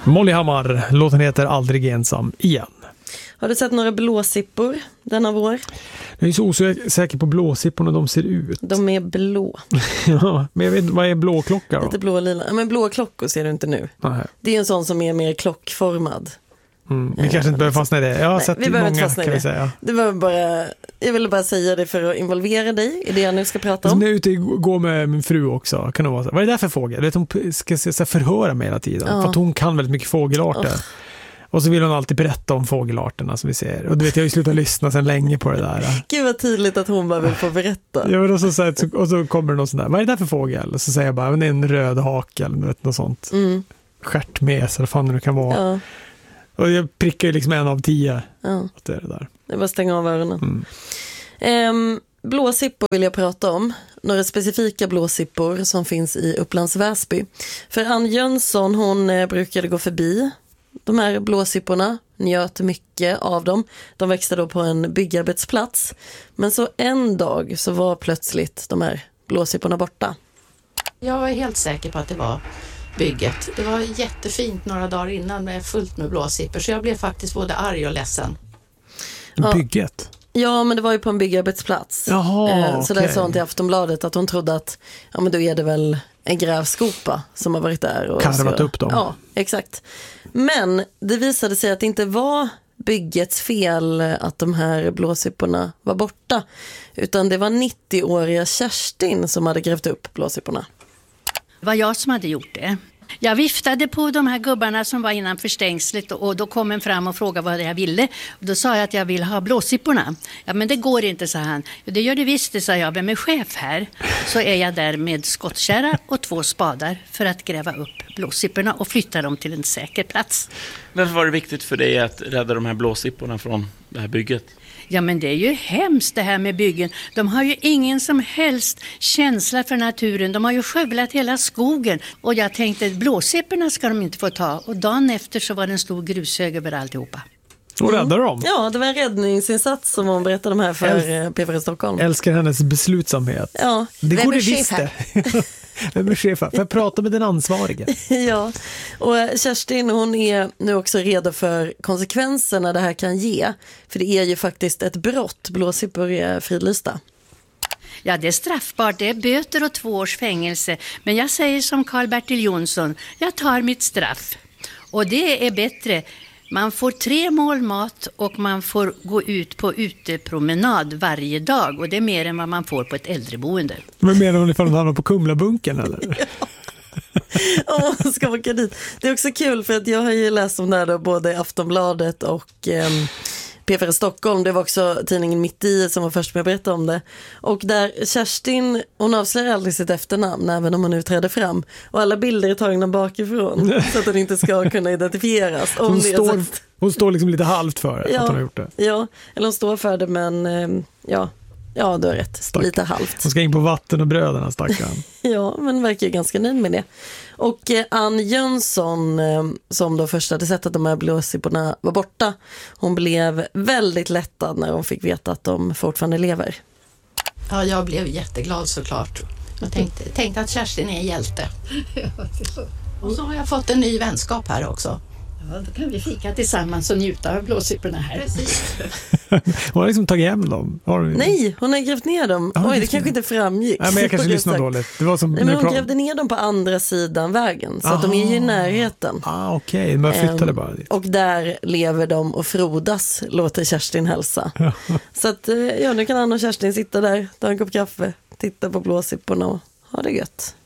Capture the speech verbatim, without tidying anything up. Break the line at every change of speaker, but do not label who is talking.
Molly Hammar, låten heter Aldrig ensam igen.
Har du sett några blåsippor denna vår?
Jag är så osäker på blåsipporna de ser ut.
De är blå.
Ja, men jag vet vad är blåklocka då?
Lite blå och lila. Ja, men blå klockor ser du inte nu.
Nej.
Det är en sån som är mer klockformad.
Mm, vi kanske inte behöver fastna i det. Jag har
Nej,
sett
vi behöver
många,
inte fastna i
kan
det.
vi säga.
Det var bara, jag ville bara säga det för att involvera dig i det jag nu ska prata om.
När jag är ute och går med min fru också, kan det vara så. Vad är det där för fågel? Du vet, hon ska så här, förhöra mig hela tiden.
Ja.
För att hon kan väldigt mycket fågelarter. Oh. Och så vill hon alltid berätta om fågelarterna som vi ser. Och du vet, jag har ju slutat lyssna sedan länge på det där.
Gud vad tydligt att hon bara vill få berätta.
Ja, men och, så, så, och så kommer det någon sån där, vad är det där för fågel? Och så säger jag bara, det är en röd hake eller vet, något sånt. Mm. Stjärtmes eller vad fan det kan vara. Ja. Och jag prickar ju liksom en av tio.
Ja.
Att det är det där.
Det var stänga av öronen. Mm. Um, blåsippor vill jag prata om. Några specifika blåsippor som finns i Upplands Väsby. För Ann Jönsson, hon eh, brukade gå förbi de här blåsipporna, njöt mycket av dem. De växte då på en byggarbetsplats. Men så en dag så var plötsligt de här blåsipporna borta.
Jag var helt säker på att det var bygget. Det var jättefint några dagar innan med fullt med blåsippor. Så jag blev faktiskt både arg och ledsen.
Bygget?
Ja, men det var ju på en byggarbetsplats.
Jaha,
eh, så
okay.
där sa hon till Aftonbladet att hon trodde att ja, men då är det väl en grävskopa som har varit där. Och
karvat upp dem.
Ja, exakt. Men det visade sig att det inte var byggets fel att de här blåsipporna var borta. Utan det var nittioåriga Kerstin som hade grävt upp blåsipporna.
Det var jag som hade gjort det. Jag viftade på de här gubbarna som var innanför stängslet och då kom en fram och frågade vad jag ville. Och då sa jag att jag vill ha blåsipporna. Ja, men det går inte, sa han. Det gör det visst, det sa jag. Men med chef här så är jag där med skottkärra och två spadar för att gräva upp blåsipporna och flytta dem till en säker plats.
Varför var det viktigt för dig att rädda de här blåsipporna från det här bygget?
Ja, men det är ju hemskt det här med byggen. De har ju ingen som helst känsla för naturen. De har ju skövlat hela skogen. Och jag tänkte, blåsipporna ska de inte få ta. Och dagen efter så var det en stor grushög över alltihopa.
Och räddade dem?
Mm. Ja, det var en räddningsinsats som hon berättade om här för Äl- P F R Stockholm.
Älskar hennes beslutsamhet.
Ja.
Det går det visst det. Vem är chef? För jag pratar med den ansvarige.
Ja, och Kerstin, hon är nu också redo för konsekvenserna det här kan ge. För det är ju faktiskt ett brott. Blåsippor är fridlysta.
Ja, det är straffbart. Det är böter och två års fängelse. Men jag säger som Karl-Bertil Jonsson, jag tar mitt straff. Och det är bättre. Man får tre mål mat och man får gå ut på utepromenad varje dag. Och det är mer än vad man får på ett äldreboende.
Men menar hon ifall hon hamnar på Kumlabunken eller?
Ja. Åh, ska åka dit. Det är också kul för att jag har ju läst om det här då, både i Aftonbladet och eh, P F R Stockholm. Det var också tidningen Mitt i som var först med att berätta om det. Och där Kerstin, hon avslöjar aldrig sitt efternamn även om hon nu träder fram. Och alla bilder är tagna bakifrån så att hon inte ska kunna identifieras. Om
hon,
det
står,
att...
hon står liksom lite halvt för
ja,
att hon har gjort det.
Ja, eller hon står för det men eh, ja, ja, du har rätt. Stack. Lite halvt.
Hon ska in på vatten och bröderna, stackarn.
Ja, men verkar ju ganska nöjd med det. Och eh, Ann Jönsson, eh, som då först hade sett att de här blåsipporna var borta, hon blev väldigt lättad när hon fick veta att de fortfarande lever.
Ja, jag blev jätteglad såklart. Jag tänkte, tänkte att Kerstin är en hjälte. Och så har jag fått en ny vänskap här också.
Ja, då kan vi fika tillsammans och njuta av blåsipporna här.
Precis.
Hon har liksom tagit hem dem. Har du...
Nej, hon har grävt ner dem. Oj, det kanske inte framgick.
Nej, men jag kanske lyssnade dåligt. Det var som
Nej, men hon prat... grävde ner dem på andra sidan vägen. Så Aha. att de är ju i närheten.
Ah, okej. Okay. Man flyttade um, bara dit.
Och där lever de och frodas, låter Kerstin hälsa. Så att, ja, nu kan Anna och Kerstin sitta där, ta en kopp kaffe, titta på blåsipporna och ha det gött.